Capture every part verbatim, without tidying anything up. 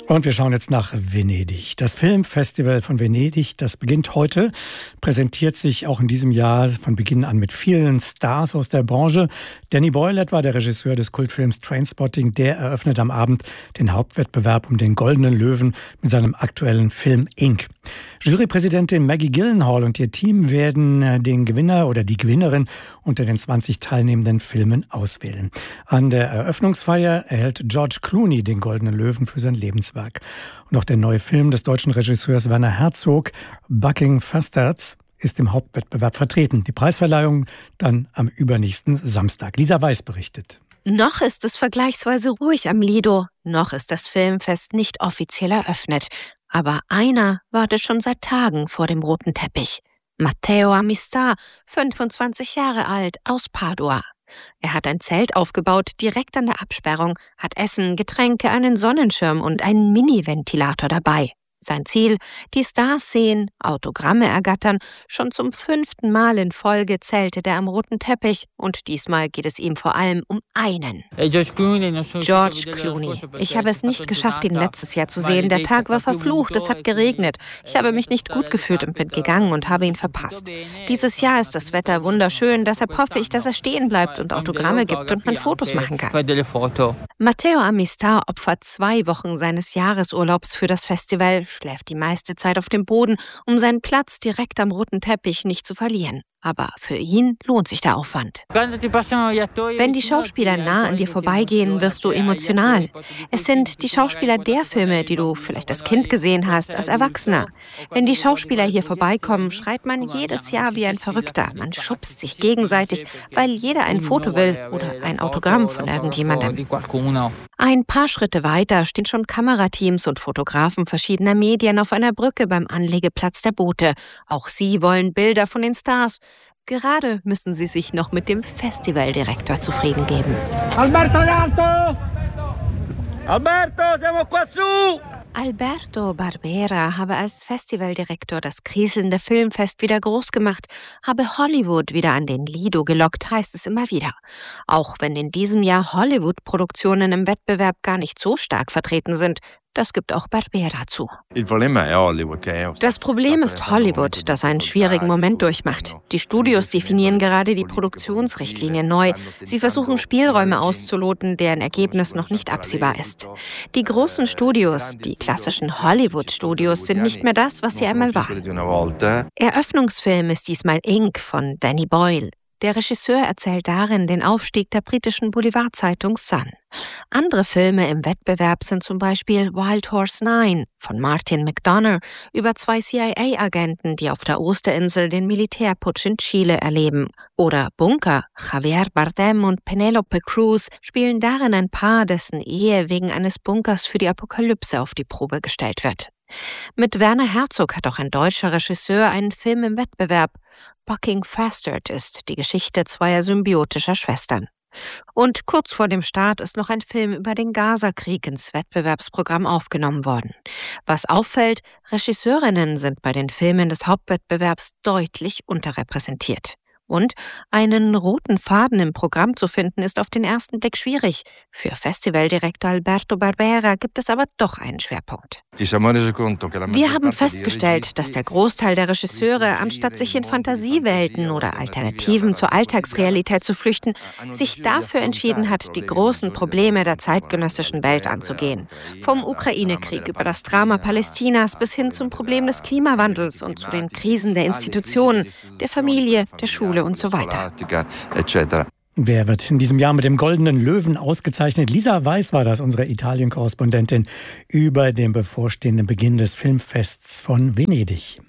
Und wir schauen jetzt nach Venedig. Das Filmfestival von Venedig, das beginnt heute, präsentiert sich auch in diesem Jahr von Beginn an mit vielen Stars aus der Branche. Danny Boyle etwa, der Regisseur des Kultfilms Trainspotting, der eröffnet am Abend den Hauptwettbewerb um den Goldenen Löwen mit seinem aktuellen Film Ink. Jurypräsidentin Maggie Gyllenhaal und ihr Team werden den Gewinner oder die Gewinnerin unter den zwanzig teilnehmenden Filmen auswählen. An der Eröffnungsfeier erhält George Clooney den Goldenen Löwen für sein Lebenswerk. Und auch der neue Film des deutschen Regisseurs Werner Herzog, Bucking Bastards, ist im Hauptwettbewerb vertreten. Die Preisverleihung dann am übernächsten Samstag. Lisa Weiß berichtet. Noch ist es vergleichsweise ruhig am Lido. Noch ist das Filmfest nicht offiziell eröffnet. Aber einer wartet schon seit Tagen vor dem roten Teppich. Matteo Amistà, fünfundzwanzig Jahre alt, aus Padua. Er hat ein Zelt aufgebaut, direkt an der Absperrung, hat Essen, Getränke, einen Sonnenschirm und einen Mini-Ventilator dabei. Sein Ziel, die Stars sehen, Autogramme ergattern. Schon zum fünften Mal in Folge zeltet er am roten Teppich und diesmal geht es ihm vor allem um einen. George Clooney. Ich habe es nicht geschafft, ihn letztes Jahr zu sehen. Der Tag war verflucht, es hat geregnet. Ich habe mich nicht gut gefühlt und bin gegangen und habe ihn verpasst. Dieses Jahr ist das Wetter wunderschön, deshalb hoffe ich, dass er stehen bleibt und Autogramme gibt und man Fotos machen kann. Matteo Amistà opfert zwei Wochen seines Jahresurlaubs für das Festival, schläft die meiste Zeit auf dem Boden, um seinen Platz direkt am roten Teppich nicht zu verlieren. Aber für ihn lohnt sich der Aufwand. Wenn die Schauspieler nah an dir vorbeigehen, wirst du emotional. Es sind die Schauspieler der Filme, die du vielleicht als Kind gesehen hast, als Erwachsener. Wenn die Schauspieler hier vorbeikommen, schreit man jedes Jahr wie ein Verrückter. Man schubst sich gegenseitig, weil jeder ein Foto will oder ein Autogramm von irgendjemandem. Ein paar Schritte weiter stehen schon Kamerateams und Fotografen verschiedener Medien auf einer Brücke beim Anlegeplatz der Boote. Auch sie wollen Bilder von den Stars. Gerade müssen sie sich noch mit dem Festivaldirektor zufrieden geben. Alberto Alberto! Alberto, siamo qua su! Alberto Barbera habe als Festivaldirektor das kriselnde Filmfest wieder groß gemacht, habe Hollywood wieder an den Lido gelockt, heißt es immer wieder. Auch wenn in diesem Jahr Hollywood-Produktionen im Wettbewerb gar nicht so stark vertreten sind. Das gibt auch Barbera zu. Das Problem ist Hollywood, das einen schwierigen Moment durchmacht. Die Studios definieren gerade die Produktionsrichtlinien neu. Sie versuchen Spielräume auszuloten, deren Ergebnis noch nicht absehbar ist. Die großen Studios, die klassischen Hollywood-Studios, sind nicht mehr das, was sie einmal waren. Eröffnungsfilm ist diesmal Ink von Danny Boyle. Der Regisseur erzählt darin den Aufstieg der britischen Boulevardzeitung Sun. Andere Filme im Wettbewerb sind zum Beispiel Wild Horse Nine von Martin McDonagh über zwei C I A-Agenten, die auf der Osterinsel den Militärputsch in Chile erleben. Oder Bunker. Javier Bardem und Penelope Cruz spielen darin ein Paar, dessen Ehe wegen eines Bunkers für die Apokalypse auf die Probe gestellt wird. Mit Werner Herzog hat auch ein deutscher Regisseur einen Film im Wettbewerb. Bucking Bastards ist die Geschichte zweier symbiotischer Schwestern. Und kurz vor dem Start ist noch ein Film über den Gaza-Krieg ins Wettbewerbsprogramm aufgenommen worden. Was auffällt, Regisseurinnen sind bei den Filmen des Hauptwettbewerbs deutlich unterrepräsentiert. Und einen roten Faden im Programm zu finden, ist auf den ersten Blick schwierig. Für Festivaldirektor Alberto Barbera gibt es aber doch einen Schwerpunkt. Wir haben festgestellt, dass der Großteil der Regisseure, anstatt sich in Fantasiewelten oder Alternativen zur Alltagsrealität zu flüchten, sich dafür entschieden hat, die großen Probleme der zeitgenössischen Welt anzugehen. Vom Ukraine-Krieg über das Drama Palästinas bis hin zum Problem des Klimawandels und zu den Krisen der Institutionen, der Familie, der Schule und so weiter. Wer wird in diesem Jahr mit dem Goldenen Löwen ausgezeichnet? Lisa Weiß war das, unsere Italien-Korrespondentin, über den bevorstehenden Beginn des Filmfests von Venedig.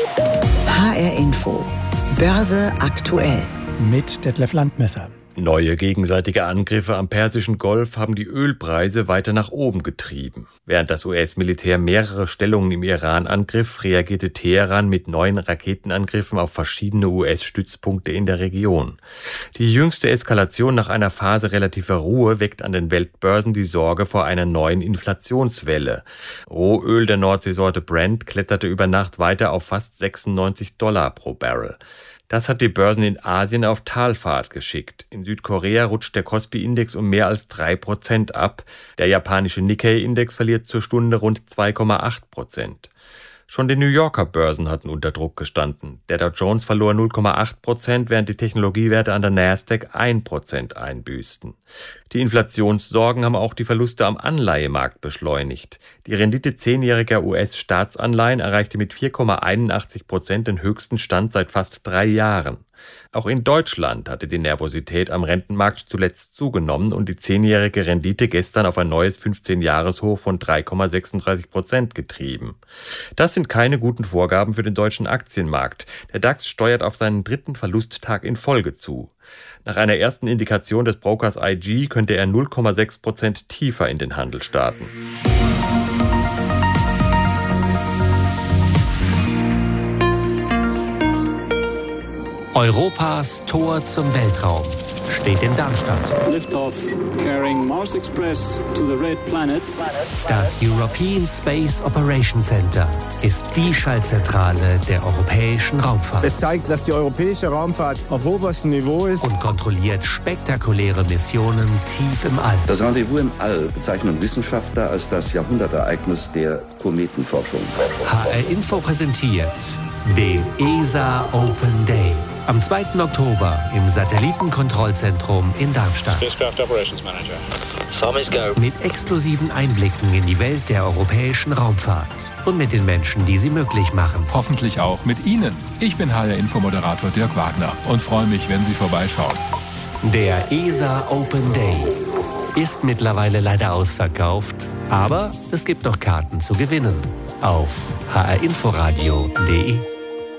H R Info. Börse aktuell. Mit Detlef Landmesser. Neue gegenseitige Angriffe am Persischen Golf haben die Ölpreise weiter nach oben getrieben. Während das U S-Militär mehrere Stellungen im Iran angriff, reagierte Teheran mit neuen Raketenangriffen auf verschiedene U S-Stützpunkte in der Region. Die jüngste Eskalation nach einer Phase relativer Ruhe weckt an den Weltbörsen die Sorge vor einer neuen Inflationswelle. Rohöl der Nordseesorte Brent kletterte über Nacht weiter auf fast sechsundneunzig Dollar pro Barrel. Das hat die Börsen in Asien auf Talfahrt geschickt. In Südkorea rutscht der Kospi-Index um mehr als drei Prozent ab. Der japanische Nikkei-Index verliert zur Stunde rund zwei Komma acht Prozent. Schon die New Yorker Börsen hatten unter Druck gestanden. Der Dow Jones verlor null Komma acht Prozent, während die Technologiewerte an der Nasdaq ein Prozent einbüßten. Die Inflationssorgen haben auch die Verluste am Anleihemarkt beschleunigt. Die Rendite zehnjähriger U S-Staatsanleihen erreichte mit vier Komma einundachtzig Prozent den höchsten Stand seit fast drei Jahren. Auch in Deutschland hatte die Nervosität am Rentenmarkt zuletzt zugenommen und die zehnjährige Rendite gestern auf ein neues fünfzehn-Jahres-Hoch von drei Komma sechsunddreißig Prozent getrieben. Das sind keine guten Vorgaben für den deutschen Aktienmarkt. Der DAX steuert auf seinen dritten Verlusttag in Folge zu. Nach einer ersten Indikation des Brokers I G könnte er null Komma sechs Prozent tiefer in den Handel starten. Europas Tor zum Weltraum steht in Darmstadt. Liftoff carrying Mars Express to the Red Planet. Das European Space Operations Center ist die Schaltzentrale der europäischen Raumfahrt. Es zeigt, dass die europäische Raumfahrt auf oberstem Niveau ist und kontrolliert spektakuläre Missionen tief im All. Das Rendezvous im All bezeichnen Wissenschaftler als das Jahrhundertereignis der Kometenforschung. H R Info präsentiert den E S A Open Day. Am zweiten Oktober im Satellitenkontrollzentrum in Darmstadt. Mit exklusiven Einblicken in die Welt der europäischen Raumfahrt und mit den Menschen, die sie möglich machen. Hoffentlich auch mit Ihnen. Ich bin H R-Infomoderator Dirk Wagner und freue mich, wenn Sie vorbeischauen. Der E S A Open Day ist mittlerweile leider ausverkauft, aber es gibt noch Karten zu gewinnen auf h r inforadio punkt d e.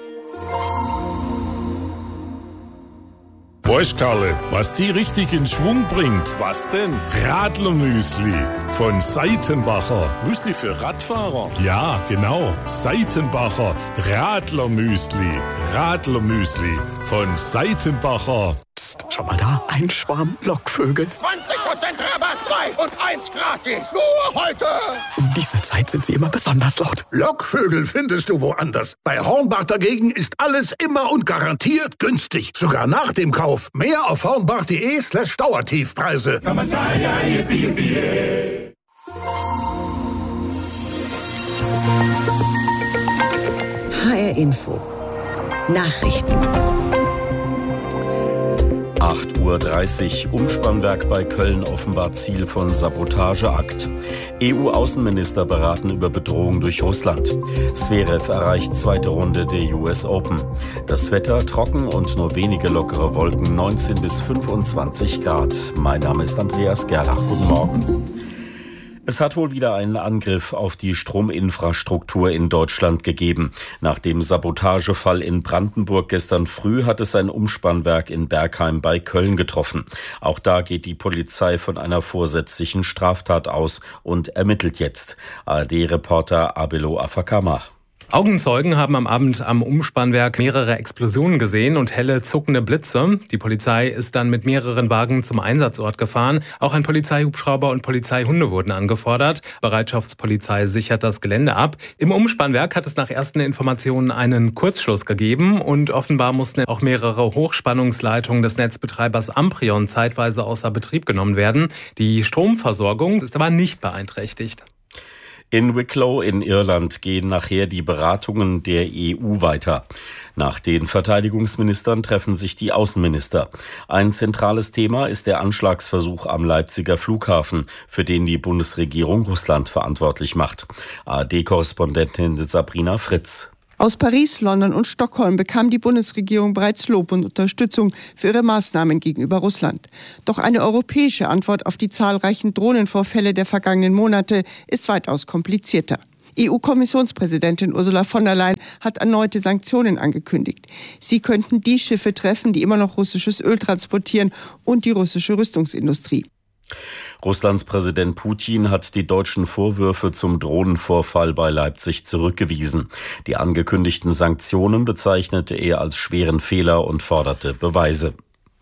Bosch, Karle, was die richtig in Schwung bringt. Was denn? Radlermüsli von Seitenbacher. Müsli für Radfahrer? Ja, genau. Seitenbacher Radlermüsli. Radlermüsli von Seitenbacher. Psst, schau mal da. Ein Schwarm Lockvögel. zwanzig Prozent Rabatt, zwei und eins gratis. Nur heute. Um diese Zeit sind sie immer besonders laut. Lockvögel findest du woanders. Bei Hornbach dagegen ist alles immer und garantiert günstig. Sogar nach dem Kauf. Mehr auf hornbach.de slash Dauertiefpreise. H R Info. Nachrichten. acht Uhr dreißig. Umspannwerk bei Köln offenbar Ziel von Sabotageakt. E U-Außenminister beraten über Bedrohung durch Russland. Zverev erreicht zweite Runde der U S Open. Das Wetter trocken und nur wenige lockere Wolken, neunzehn bis fünfundzwanzig Grad. Mein Name ist Andreas Gerlach. Guten Morgen. Es hat wohl wieder einen Angriff auf die Strominfrastruktur in Deutschland gegeben. Nach dem Sabotagefall in Brandenburg gestern früh hat es ein Umspannwerk in Bergheim bei Köln getroffen. Auch da geht die Polizei von einer vorsätzlichen Straftat aus und ermittelt jetzt. A R D-Reporter Abelo Afakama. Augenzeugen haben am Abend am Umspannwerk mehrere Explosionen gesehen und helle zuckende Blitze. Die Polizei ist dann mit mehreren Wagen zum Einsatzort gefahren. Auch ein Polizeihubschrauber und Polizeihunde wurden angefordert. Bereitschaftspolizei sichert das Gelände ab. Im Umspannwerk hat es nach ersten Informationen einen Kurzschluss gegeben und offenbar mussten auch mehrere Hochspannungsleitungen des Netzbetreibers Amprion zeitweise außer Betrieb genommen werden. Die Stromversorgung ist aber nicht beeinträchtigt. In Wicklow in Irland gehen nachher die Beratungen der E U weiter. Nach den Verteidigungsministern treffen sich die Außenminister. Ein zentrales Thema ist der Anschlagsversuch am Leipziger Flughafen, für den die Bundesregierung Russland verantwortlich macht. A R D-Korrespondentin Sabrina Fritz. Aus Paris, London und Stockholm bekam die Bundesregierung bereits Lob und Unterstützung für ihre Maßnahmen gegenüber Russland. Doch eine europäische Antwort auf die zahlreichen Drohnenvorfälle der vergangenen Monate ist weitaus komplizierter. E U-Kommissionspräsidentin Ursula von der Leyen hat erneute Sanktionen angekündigt. Sie könnten die Schiffe treffen, die immer noch russisches Öl transportieren, und die russische Rüstungsindustrie. Russlands Präsident Putin hat die deutschen Vorwürfe zum Drohnenvorfall bei Leipzig zurückgewiesen. Die angekündigten Sanktionen bezeichnete er als schweren Fehler und forderte Beweise.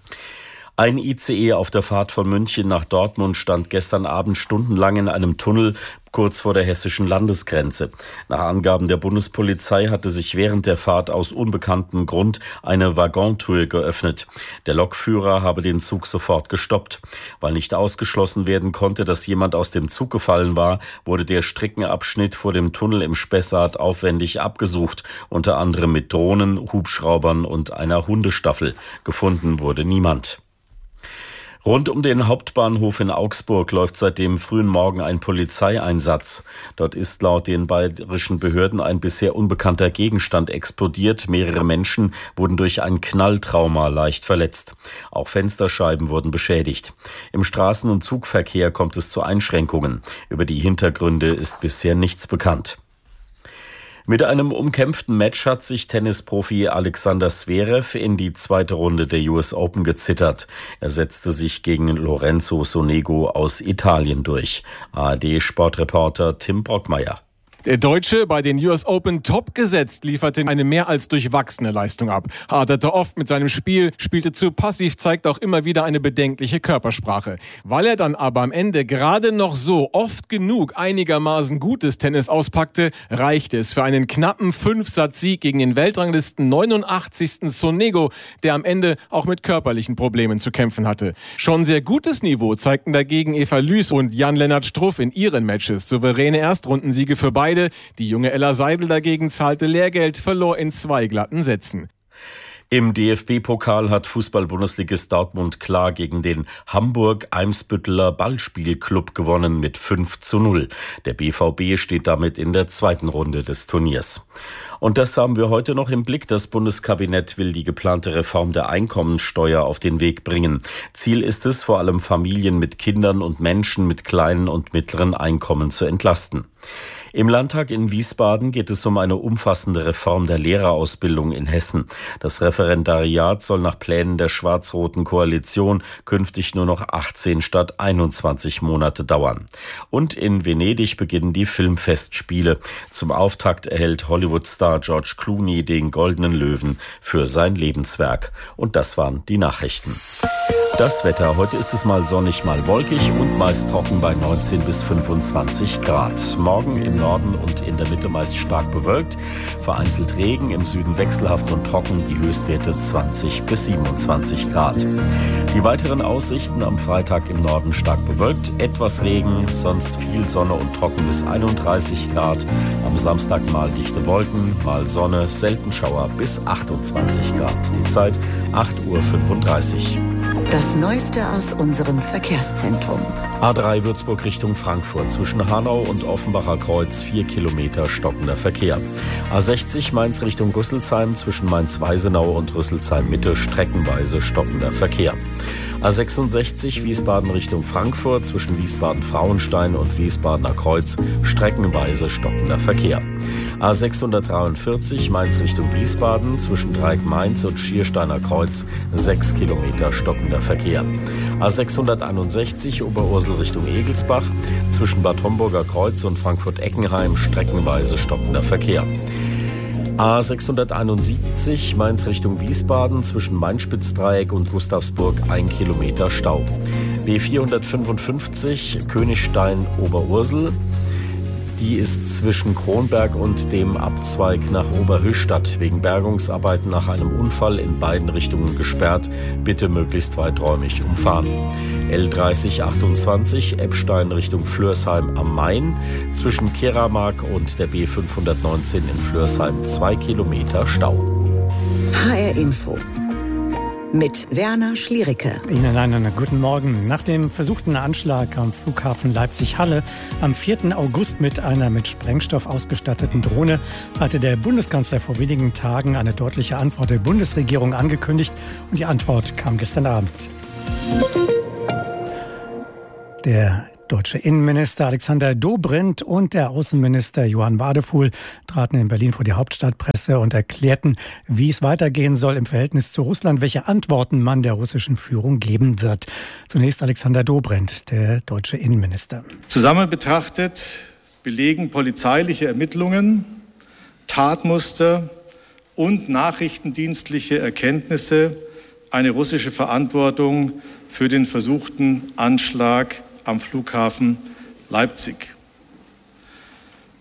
Ein I C E auf der Fahrt von München nach Dortmund stand gestern Abend stundenlang in einem Tunnel. kurz vor der hessischen Landesgrenze. Nach Angaben der Bundespolizei hatte sich während der Fahrt aus unbekanntem Grund eine Waggontür geöffnet. Der Lokführer habe den Zug sofort gestoppt. Weil nicht ausgeschlossen werden konnte, dass jemand aus dem Zug gefallen war, wurde der Streckenabschnitt vor dem Tunnel im Spessart aufwendig abgesucht, unter anderem mit Drohnen, Hubschraubern und einer Hundestaffel. Gefunden wurde niemand. Rund um den Hauptbahnhof in Augsburg läuft seit dem frühen Morgen ein Polizeieinsatz. Dort ist laut den bayerischen Behörden ein bisher unbekannter Gegenstand explodiert. Mehrere Menschen wurden durch ein Knalltrauma leicht verletzt. Auch Fensterscheiben wurden beschädigt. Im Straßen- und Zugverkehr kommt es zu Einschränkungen. Über die Hintergründe ist bisher nichts bekannt. Mit einem umkämpften Match hat sich Tennisprofi Alexander Zverev in die zweite Runde der U S Open gezittert. Er setzte sich gegen Lorenzo Sonego aus Italien durch. A R D-Sportreporter Tim Brockmeier. Der Deutsche, bei den U S Open top gesetzt, lieferte eine mehr als durchwachsene Leistung ab. Haderte oft mit seinem Spiel, spielte zu passiv, zeigt auch immer wieder eine bedenkliche Körpersprache. Weil er dann aber am Ende gerade noch so oft genug einigermaßen gutes Tennis auspackte, reichte es für einen knappen Fünf-Satz-Sieg gegen den Weltranglisten neunundachtzigsten Sonego, der am Ende auch mit körperlichen Problemen zu kämpfen hatte. Schon sehr gutes Niveau zeigten dagegen Eva Lüß und Jan-Lennart Struff in ihren Matches. Souveräne Erstrundensiege für beide. Die junge Ella Seidel dagegen zahlte Lehrgeld, verlor in zwei glatten Sätzen. Im D F B-Pokal hat Fußball-Bundesligist Dortmund klar gegen den Hamburg-Eimsbütteler Ballspielclub gewonnen mit fünf zu null. Der B V B steht damit in der zweiten Runde des Turniers. Und das haben wir heute noch im Blick. Das Bundeskabinett will die geplante Reform der Einkommensteuer auf den Weg bringen. Ziel ist es, vor allem Familien mit Kindern und Menschen mit kleinen und mittleren Einkommen zu entlasten. Im Landtag in Wiesbaden geht es um eine umfassende Reform der Lehrerausbildung in Hessen. Das Referendariat soll nach Plänen der schwarz-roten Koalition künftig nur noch achtzehn statt einundzwanzig Monate dauern. Und in Venedig beginnen die Filmfestspiele. Zum Auftakt erhält Hollywood-Star George Clooney den Goldenen Löwen für sein Lebenswerk. Und das waren die Nachrichten. Das Wetter. Heute ist es mal sonnig, mal wolkig und meist trocken bei neunzehn bis fünfundzwanzig Grad. Morgen im Norden und in der Mitte meist stark bewölkt. Vereinzelt Regen, im Süden wechselhaft und trocken. Die Höchstwerte zwanzig bis siebenundzwanzig Grad. Die weiteren Aussichten: am Freitag im Norden stark bewölkt, etwas Regen, sonst viel Sonne und trocken bis einunddreißig Grad. Am Samstag mal dichte Wolken, mal Sonne, selten Schauer bis achtundzwanzig Grad. Die Zeit acht Uhr fünfunddreißig. Das Neueste aus unserem Verkehrszentrum. A drei Würzburg Richtung Frankfurt. Zwischen Hanau und Offenbacher Kreuz vier Kilometer stockender Verkehr. A sechzig Mainz Richtung Rüsselsheim. Zwischen Mainz-Weisenau und Rüsselsheim Mitte streckenweise stockender Verkehr. A sechsundsechzig Wiesbaden Richtung Frankfurt. Zwischen Wiesbaden-Frauenstein und Wiesbadener Kreuz streckenweise stockender Verkehr. A sechshundertdreiundvierzig Mainz Richtung Wiesbaden, zwischen Dreieck-Mainz und Schiersteiner Kreuz sechs Kilometer stockender Verkehr. A sechshunderteinundsechzig Oberursel Richtung Egelsbach, zwischen Bad Homburger Kreuz und Frankfurt-Eckenheim streckenweise stockender Verkehr. A sechshunderteinundsiebzig Mainz Richtung Wiesbaden, zwischen Mainspitzdreieck und Gustavsburg ein Kilometer Stau. B vierhundertfünfundfünfzig Königstein-Oberursel. Die ist zwischen Kronberg und dem Abzweig nach Oberhöchstadt wegen Bergungsarbeiten nach einem Unfall in beiden Richtungen gesperrt. Bitte möglichst weiträumig umfahren. L dreißig achtundzwanzig Eppstein Richtung Flörsheim am Main. Zwischen Keramark und der B fünfhundertneunzehn in Flörsheim zwei Kilometer Stau. H R Info mit Werner Schliericke. Ihnen einen guten Morgen. Nach dem versuchten Anschlag am Flughafen Leipzig-Halle am vierten August mit einer mit Sprengstoff ausgestatteten Drohne hatte der Bundeskanzler vor wenigen Tagen eine deutliche Antwort der Bundesregierung angekündigt. Und die Antwort kam gestern Abend. Der deutsche Innenminister Alexander Dobrindt und der Außenminister Johann Wadefuhl traten in Berlin vor die Hauptstadtpresse und erklärten, wie es weitergehen soll im Verhältnis zu Russland, welche Antworten man der russischen Führung geben wird. Zunächst Alexander Dobrindt, der deutsche Innenminister. Zusammen betrachtet belegen polizeiliche Ermittlungen, Tatmuster und nachrichtendienstliche Erkenntnisse eine russische Verantwortung für den versuchten Anschlag am Flughafen Leipzig.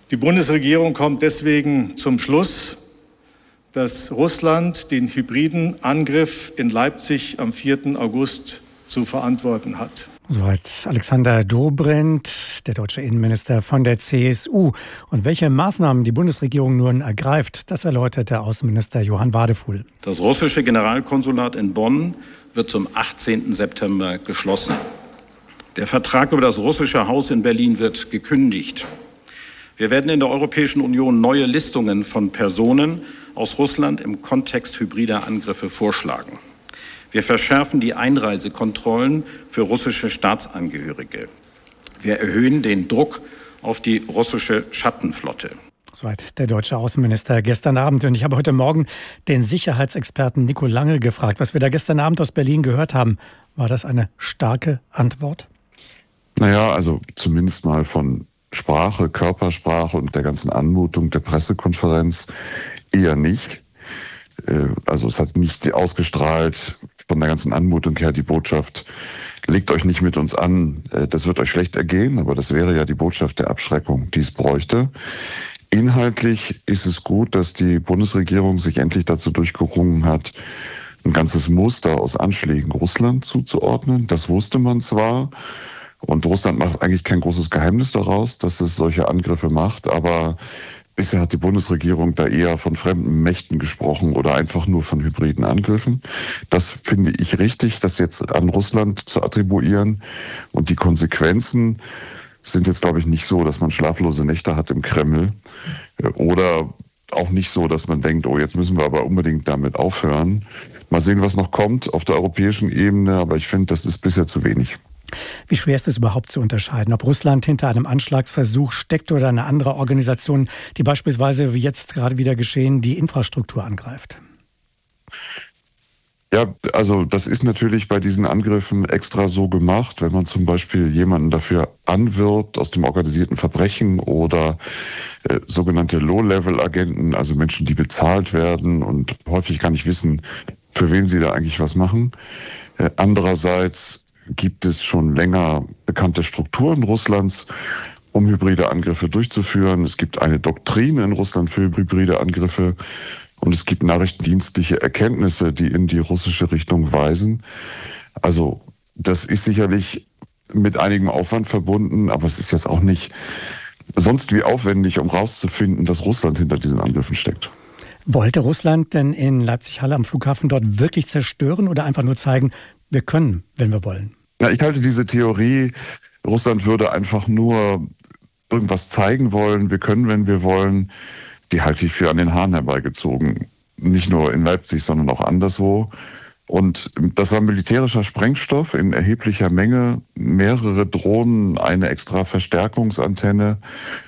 Die Bundesregierung kommt deswegen zum Schluss, dass Russland den hybriden Angriff in Leipzig am vierten August zu verantworten hat. Soweit Alexander Dobrindt, der deutsche Innenminister von der C S U. Und welche Maßnahmen die Bundesregierung nun ergreift, das erläuterte Außenminister Johann Wadefuhl. Das russische Generalkonsulat in Bonn wird zum achtzehnten September geschlossen. Der Vertrag über das russische Haus in Berlin wird gekündigt. Wir werden in der Europäischen Union neue Listungen von Personen aus Russland im Kontext hybrider Angriffe vorschlagen. Wir verschärfen die Einreisekontrollen für russische Staatsangehörige. Wir erhöhen den Druck auf die russische Schattenflotte. Soweit der deutsche Außenminister gestern Abend. Und ich habe heute Morgen den Sicherheitsexperten Nico Lange gefragt, was wir da gestern Abend aus Berlin gehört haben. War das eine starke Antwort? Naja, also zumindest mal von Sprache, Körpersprache und der ganzen Anmutung der Pressekonferenz eher nicht. Also es hat nicht ausgestrahlt von der ganzen Anmutung her die Botschaft, legt euch nicht mit uns an, das wird euch schlecht ergehen, aber das wäre ja die Botschaft der Abschreckung, die es bräuchte. Inhaltlich ist es gut, dass die Bundesregierung sich endlich dazu durchgerungen hat, ein ganzes Muster aus Anschlägen Russland zuzuordnen. Das wusste man zwar, und Russland macht eigentlich kein großes Geheimnis daraus, dass es solche Angriffe macht, aber bisher hat die Bundesregierung da eher von fremden Mächten gesprochen oder einfach nur von hybriden Angriffen. Das finde ich richtig, das jetzt an Russland zu attribuieren. Und die Konsequenzen sind jetzt, glaube ich, nicht so, dass man schlaflose Nächte hat im Kreml oder auch nicht so, dass man denkt, oh, jetzt müssen wir aber unbedingt damit aufhören. Mal sehen, was noch kommt auf der europäischen Ebene, aber ich finde, das ist bisher zu wenig. Wie schwer ist es überhaupt zu unterscheiden, ob Russland hinter einem Anschlagsversuch steckt oder eine andere Organisation, die beispielsweise, wie jetzt gerade wieder geschehen, die Infrastruktur angreift? Ja, also das ist natürlich bei diesen Angriffen extra so gemacht, wenn man zum Beispiel jemanden dafür anwirbt aus dem organisierten Verbrechen oder äh, sogenannte Low-Level-Agenten, also Menschen, die bezahlt werden und häufig gar nicht wissen, für wen sie da eigentlich was machen. Äh, andererseits gibt es schon länger bekannte Strukturen Russlands, um hybride Angriffe durchzuführen. Es gibt eine Doktrin in Russland für hybride Angriffe und es gibt nachrichtendienstliche Erkenntnisse, die in die russische Richtung weisen. Also das ist sicherlich mit einigem Aufwand verbunden, aber es ist jetzt auch nicht sonst wie aufwendig, um rauszufinden, dass Russland hinter diesen Angriffen steckt. Wollte Russland denn in Leipzig-Halle am Flughafen dort wirklich zerstören oder einfach nur zeigen, wir können, wenn wir wollen? Ja, ich halte diese Theorie, Russland würde einfach nur irgendwas zeigen wollen, wir können, wenn wir wollen, die halte ich für an den Haaren herbeigezogen. Nicht nur in Leipzig, sondern auch anderswo. Und das war militärischer Sprengstoff in erheblicher Menge, mehrere Drohnen, eine extra Verstärkungsantenne.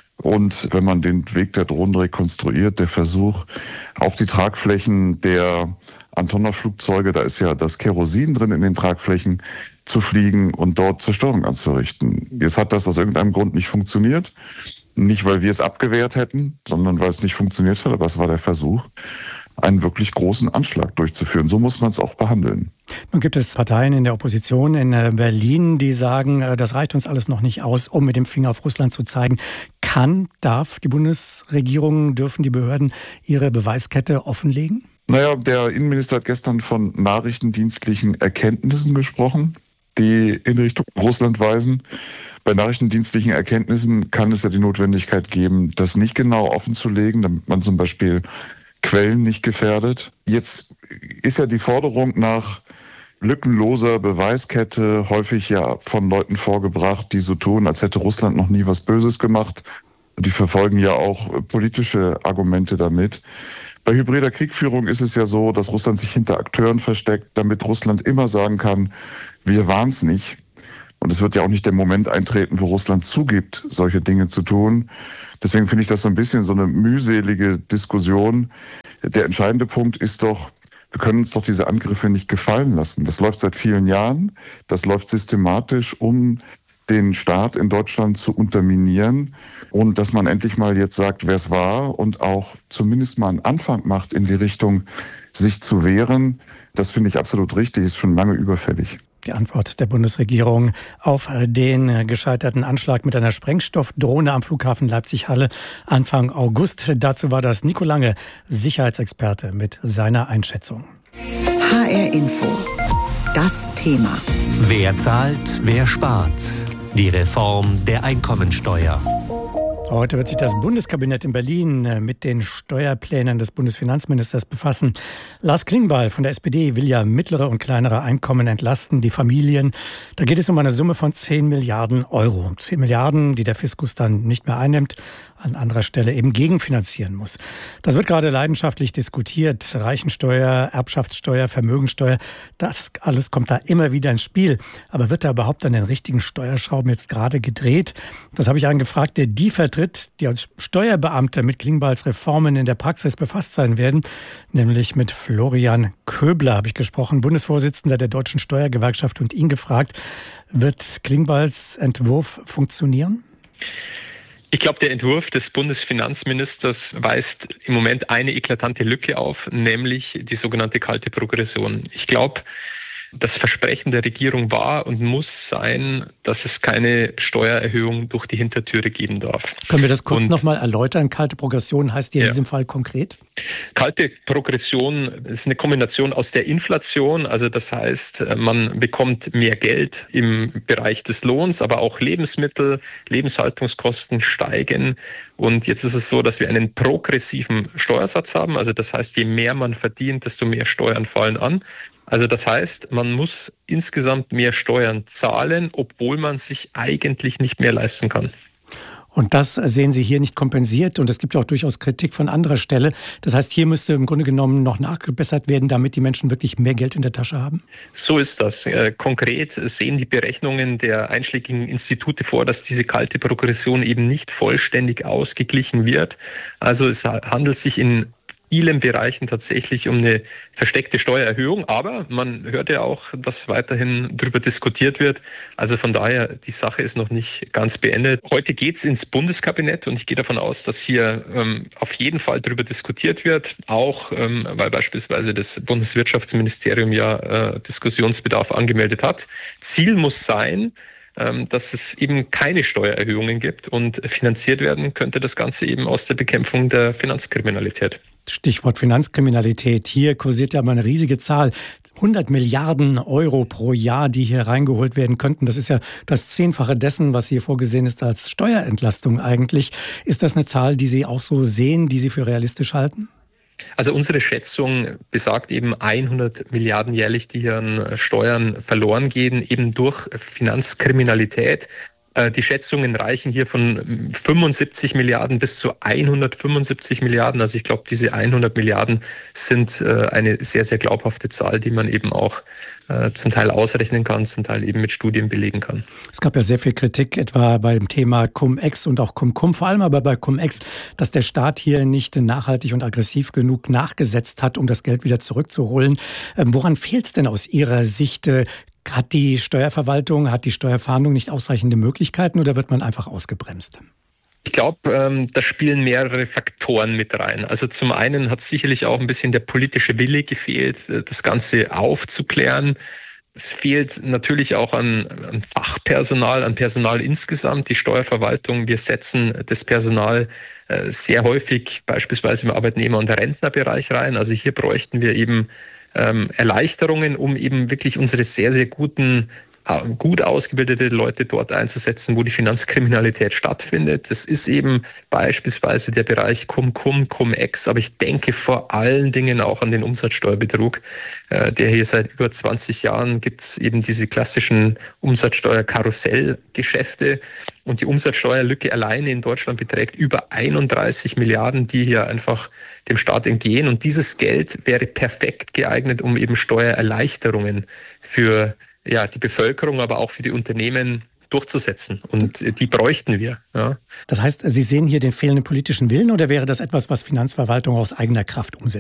Und wenn man den Weg der Drohnen rekonstruiert, der Versuch, auf die Tragflächen der Antonov-Flugzeuge, da ist ja das Kerosin drin in den Tragflächen, zu fliegen und dort Zerstörung anzurichten. Jetzt hat das aus irgendeinem Grund nicht funktioniert. Nicht, weil wir es abgewehrt hätten, sondern weil es nicht funktioniert hat, aber es war der Versuch, einen wirklich großen Anschlag durchzuführen. So muss man es auch behandeln. Nun gibt es Parteien in der Opposition in Berlin, die sagen, das reicht uns alles noch nicht aus, um mit dem Finger auf Russland zu zeigen. Kann, darf die Bundesregierung, dürfen die Behörden ihre Beweiskette offenlegen? Naja, der Innenminister hat gestern von nachrichtendienstlichen Erkenntnissen gesprochen, die in Richtung Russland weisen. Bei nachrichtendienstlichen Erkenntnissen kann es ja die Notwendigkeit geben, das nicht genau offenzulegen, damit man zum Beispiel Quellen nicht gefährdet. Jetzt ist ja die Forderung nach lückenloser Beweiskette häufig ja von Leuten vorgebracht, die so tun, als hätte Russland noch nie was Böses gemacht. Die verfolgen ja auch politische Argumente damit. Bei hybrider Kriegführung ist es ja so, dass Russland sich hinter Akteuren versteckt, damit Russland immer sagen kann, wir waren es nicht. Und es wird ja auch nicht der Moment eintreten, wo Russland zugibt, solche Dinge zu tun. Deswegen finde ich das so ein bisschen so eine mühselige Diskussion. Der entscheidende Punkt ist doch, wir können uns doch diese Angriffe nicht gefallen lassen. Das läuft seit vielen Jahren. Das läuft systematisch, um den Staat in Deutschland zu unterminieren. Und dass man endlich mal jetzt sagt, wer es war und auch zumindest mal einen Anfang macht in die Richtung, sich zu wehren, das finde ich absolut richtig, ist schon lange überfällig. Die Antwort der Bundesregierung auf den gescheiterten Anschlag mit einer Sprengstoffdrohne am Flughafen Leipzig-Halle Anfang August. Dazu war das Nico Lange, Sicherheitsexperte, mit seiner Einschätzung. H R Info. Das Thema. Wer zahlt, wer spart? Die Reform der Einkommensteuer. Heute wird sich das Bundeskabinett in Berlin mit den Steuerplänen des Bundesfinanzministers befassen. Lars Klingbeil von der S P D will ja mittlere und kleinere Einkommen entlasten, die Familien. Da geht es um eine Summe von zehn Milliarden Euro. zehn Milliarden, die der Fiskus dann nicht mehr einnimmt, an anderer Stelle eben gegenfinanzieren muss. Das wird gerade leidenschaftlich diskutiert. Reichensteuer, Erbschaftssteuer, Vermögensteuer, das alles kommt da immer wieder ins Spiel. Aber wird da überhaupt an den richtigen Steuerschrauben jetzt gerade gedreht? Das habe ich einen gefragt, der die vertritt, die als Steuerbeamter mit Klingbeils Reformen in der Praxis befasst sein werden, nämlich mit Florian Köbler habe ich gesprochen, Bundesvorsitzender der Deutschen Steuergewerkschaft, und ihn gefragt, wird Klingbeils Entwurf funktionieren? Ich glaube, der Entwurf des Bundesfinanzministers weist im Moment eine eklatante Lücke auf, nämlich die sogenannte kalte Progression. Ich glaube, das Versprechen der Regierung war und muss sein, dass es keine Steuererhöhung durch die Hintertüre geben darf. Können wir das kurz nochmal erläutern? Kalte Progression heißt die in ja. diesem Fall konkret? Kalte Progression ist eine Kombination aus der Inflation, also das heißt, man bekommt mehr Geld im Bereich des Lohns, aber auch Lebensmittel, Lebenshaltungskosten steigen. Und jetzt ist es so, dass wir einen progressiven Steuersatz haben, also das heißt, je mehr man verdient, desto mehr Steuern fallen an. Also das heißt, man muss insgesamt mehr Steuern zahlen, obwohl man sich eigentlich nicht mehr leisten kann. Und das sehen Sie hier nicht kompensiert. Und es gibt ja auch durchaus Kritik von anderer Stelle. Das heißt, hier müsste im Grunde genommen noch nachgebessert werden, damit die Menschen wirklich mehr Geld in der Tasche haben? So ist das. Konkret sehen die Berechnungen der einschlägigen Institute vor, dass diese kalte Progression eben nicht vollständig ausgeglichen wird. Also es handelt sich in vielen Bereichen tatsächlich um eine versteckte Steuererhöhung, aber man hört ja auch, dass weiterhin darüber diskutiert wird. Also von daher, die Sache ist noch nicht ganz beendet. Heute geht es ins Bundeskabinett und ich gehe davon aus, dass hier ähm, auf jeden Fall darüber diskutiert wird, auch ähm, weil beispielsweise das Bundeswirtschaftsministerium ja äh, Diskussionsbedarf angemeldet hat. Ziel muss sein, dass es eben keine Steuererhöhungen gibt, und finanziert werden könnte das Ganze eben aus der Bekämpfung der Finanzkriminalität. Stichwort Finanzkriminalität. Hier kursiert ja mal eine riesige Zahl. hundert Milliarden Euro pro Jahr, die hier reingeholt werden könnten. Das ist ja das Zehnfache dessen, was hier vorgesehen ist als Steuerentlastung eigentlich. Ist das eine Zahl, die Sie auch so sehen, die Sie für realistisch halten? Also unsere Schätzung besagt eben hundert Milliarden jährlich, die hier an Steuern verloren gehen, eben durch Finanzkriminalität. Die Schätzungen reichen hier von fünfundsiebzig Milliarden bis zu hundertfünfundsiebzig Milliarden. Also ich glaube, diese hundert Milliarden sind eine sehr, sehr glaubhafte Zahl, die man eben auch zum Teil ausrechnen kann, zum Teil eben mit Studien belegen kann. Es gab ja sehr viel Kritik, etwa beim Thema Cum-Ex und auch Cum-Cum, vor allem aber bei Cum-Ex, dass der Staat hier nicht nachhaltig und aggressiv genug nachgesetzt hat, um das Geld wieder zurückzuholen. Woran fehlt es denn aus Ihrer Sicht? Hat die Steuerverwaltung, hat die Steuerfahndung nicht ausreichende Möglichkeiten oder wird man einfach ausgebremst? Ich glaube, da spielen mehrere Faktoren mit rein. Also zum einen hat sicherlich auch ein bisschen der politische Wille gefehlt, das Ganze aufzuklären. Es fehlt natürlich auch an, an Fachpersonal, an Personal insgesamt. Die Steuerverwaltung, wir setzen das Personal sehr häufig beispielsweise im Arbeitnehmer- und Rentnerbereich rein. Also hier bräuchten wir eben ähm, Erleichterungen, um eben wirklich unsere sehr, sehr guten, gut ausgebildete Leute dort einzusetzen, wo die Finanzkriminalität stattfindet. Das ist eben beispielsweise der Bereich Cum-Cum, Cum-Ex, aber ich denke vor allen Dingen auch an den Umsatzsteuerbetrug, äh, der hier seit über zwanzig Jahren gibt es eben diese klassischen Umsatzsteuer-Karussellgeschäfte, und die Umsatzsteuerlücke alleine in Deutschland beträgt über einunddreißig Milliarden, die hier einfach dem Staat entgehen, und dieses Geld wäre perfekt geeignet, um eben Steuererleichterungen für ja, die Bevölkerung, aber auch für die Unternehmen durchzusetzen. Und die bräuchten wir. Ja. Das heißt, Sie sehen hier den fehlenden politischen Willen, oder wäre das etwas, was Finanzverwaltung aus eigener Kraft umsetzt?